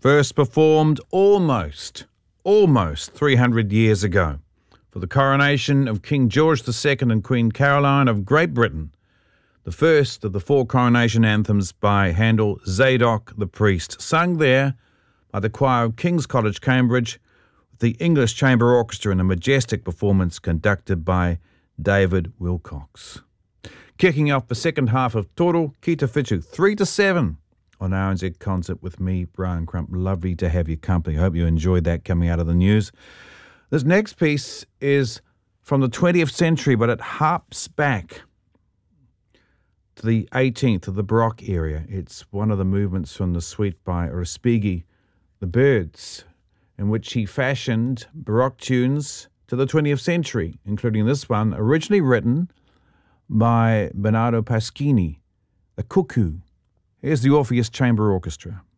first performed almost 300 years ago for the coronation of King George II and Queen Caroline of Great Britain, the first of the 4 coronation anthems by Handel Zadok the priest, sung there by the choir of King's College, Cambridge, with the English Chamber Orchestra in a majestic performance conducted by David Wilcox. Kicking off the second half of Toro Ki Te Whitu, 3-7 on RNZ Concert with me, Brian Crump. Lovely to have your company. I hope you enjoyed that coming out of the news. This next piece is from the 20th century, but it harps back to the 18th of the Baroque area. It's one of the movements from the suite by Respighi, The Birds, in which he fashioned Baroque tunes to the 20th century, including this one, originally written by Bernardo Pasquini, The Cuckoo. Here's the Orpheus Chamber Orchestra.